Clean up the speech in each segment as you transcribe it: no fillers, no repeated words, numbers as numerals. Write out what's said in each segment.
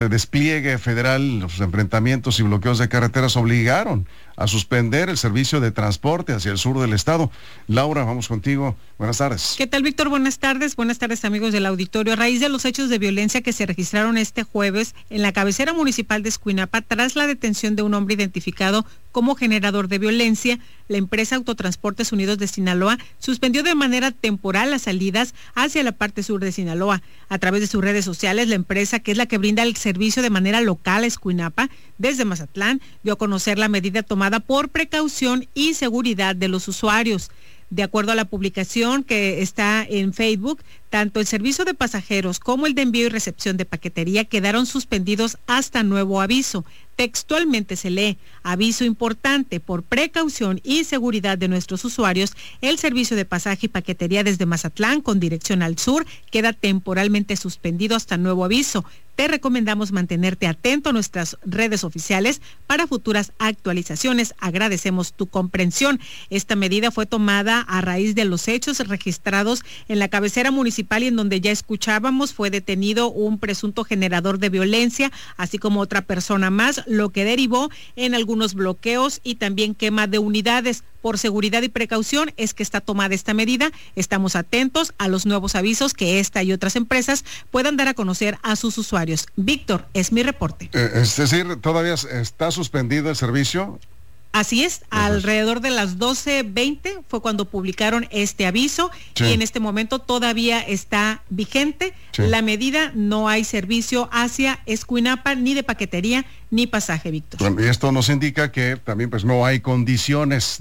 El despliegue federal, los enfrentamientos y bloqueos de carreteras obligaron a suspender el servicio de transporte hacia el sur del estado. Laura, vamos contigo. Buenas tardes. ¿Qué tal, Víctor? Buenas tardes, amigos del auditorio. A raíz de los hechos de violencia que se registraron este jueves en la cabecera municipal de Escuinapa, tras la detención de un hombre identificado como generador de violencia, la empresa Autotransportes Unidos de Sinaloa suspendió de manera temporal las salidas hacia la parte sur de Sinaloa. A través de sus redes sociales, la empresa, que es la que brinda el servicio de manera local a Escuinapa, desde Mazatlán, dio a conocer la medida tomada por precaución y seguridad de los usuarios. De acuerdo a la publicación que está en Facebook, tanto el servicio de pasajeros como el de envío y recepción de paquetería quedaron suspendidos hasta nuevo aviso. Textualmente se lee: aviso importante, por precaución y seguridad de nuestros usuarios, el servicio de pasaje y paquetería desde Mazatlán con dirección al sur queda temporalmente suspendido hasta nuevo aviso. Te recomendamos mantenerte atento a nuestras redes oficiales para futuras actualizaciones. Agradecemos tu comprensión. Esta medida fue tomada a raíz de los hechos registrados en la cabecera municipal, y en donde ya escuchábamos fue detenido un presunto generador de violencia, así como otra persona más, lo que derivó en algunos bloqueos y también quema de unidades. Por seguridad y precaución es que está tomada esta medida. Estamos atentos a los nuevos avisos que esta y otras empresas puedan dar a conocer a sus usuarios. Víctor, es mi reporte. Es decir, ¿todavía está suspendido el servicio? Así es, alrededor de las 12:20 fue cuando publicaron este aviso, sí. Y en este momento todavía está vigente, sí, la medida. No hay servicio hacia Escuinapa, ni de paquetería ni pasaje, Víctor. Bueno, y esto nos indica que también pues no hay condiciones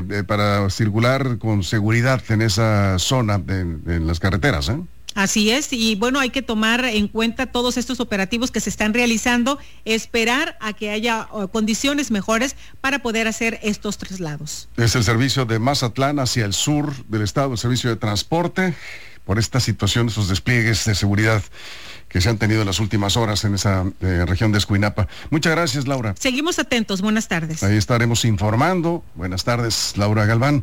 para circular con seguridad en esa zona, en las carreteras, ¿eh? Así es, y bueno, hay que tomar en cuenta todos estos operativos que se están realizando, esperar a que haya condiciones mejores para poder hacer estos traslados. Es el servicio de Mazatlán hacia el sur del estado, el servicio de transporte, por esta situación, esos despliegues de seguridad que se han tenido en las últimas horas en esa región de Escuinapa. Muchas gracias, Laura. Seguimos atentos, buenas tardes. Ahí estaremos informando. Buenas tardes, Laura Galván.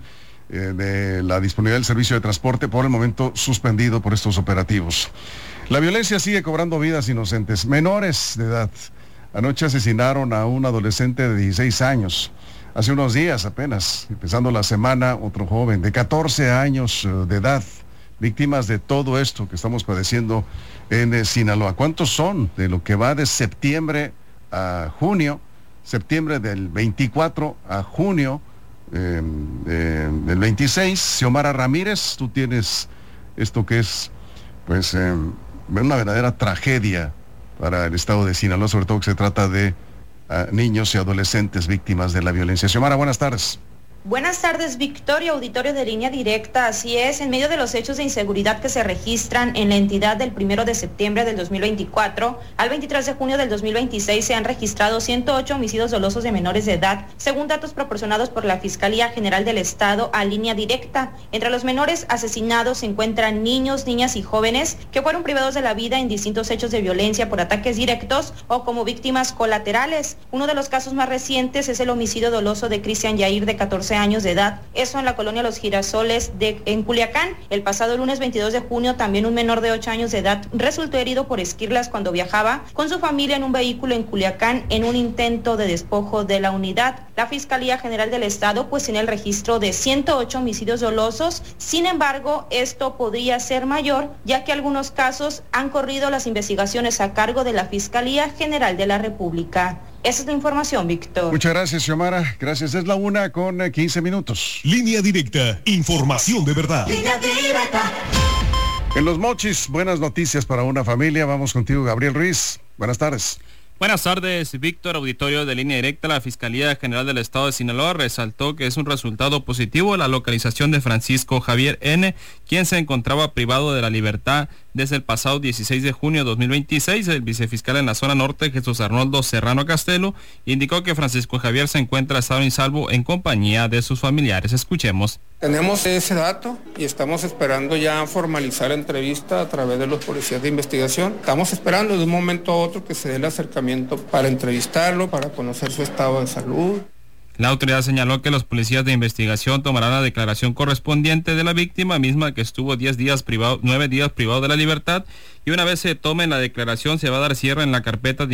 De la disponibilidad del servicio de transporte, por el momento suspendido por estos operativos. La violencia sigue cobrando vidas inocentes, menores de edad. Anoche asesinaron a un adolescente de 16 años. Hace unos días apenas, empezando la semana, otro joven de 14 años de edad, víctimas de todo esto que estamos padeciendo en Sinaloa. ¿Cuántos son de lo que va de septiembre a junio? Septiembre del 24 a junio del 26. Xiomara Ramírez, tú tienes esto que es pues una verdadera tragedia para el estado de Sinaloa, sobre todo que se trata de niños y adolescentes víctimas de la violencia. Xiomara, buenas tardes. Buenas tardes, Victoria, auditorio de Línea Directa. Así es, en medio de los hechos de inseguridad que se registran en la entidad del 1 de septiembre del 2024 al 23 de junio del 2026 se han registrado 108 homicidios dolosos de menores de edad, según datos proporcionados por la Fiscalía General del Estado a Línea Directa. Entre los menores asesinados se encuentran niños, niñas y jóvenes que fueron privados de la vida en distintos hechos de violencia por ataques directos o como víctimas colaterales. Uno de los casos más recientes es el homicidio doloso de Cristian Yair, de 14 años de edad, eso en la colonia Los Girasoles en Culiacán. El pasado lunes 22 de junio también un menor de 8 años de edad resultó herido por esquirlas cuando viajaba con su familia en un vehículo en Culiacán en un intento de despojo de la unidad. La Fiscalía General del Estado pues tiene el registro de 108 homicidios dolosos. Sin embargo, esto podría ser mayor, ya que algunos casos han corrido las investigaciones a cargo de la Fiscalía General de la República. Esa es la información, Víctor. Muchas gracias, Xiomara. Gracias. Es la 1:15. Línea Directa. Información de verdad. Línea Directa. En Los Mochis, buenas noticias para una familia. Vamos contigo, Gabriel Ruiz. Buenas tardes. Buenas tardes, Víctor, auditorio de Línea Directa. La Fiscalía General del Estado de Sinaloa resaltó que es un resultado positivo la localización de Francisco Javier N., quien se encontraba privado de la libertad desde el pasado 16 de junio de 2026. El vicefiscal en la zona norte, Jesús Arnoldo Serrano Castelo, indicó que Francisco Javier se encuentra sano y salvo en compañía de sus familiares. Escuchemos. Tenemos ese dato y estamos esperando ya formalizar la entrevista a través de los policías de investigación. Estamos esperando de un momento a otro que se dé el acercamiento para entrevistarlo, para conocer su estado de salud. La autoridad señaló que los policías de investigación tomarán la declaración correspondiente de la víctima, misma que estuvo 9 días privado de la libertad, y una vez se tome la declaración se va a dar cierre en la carpeta de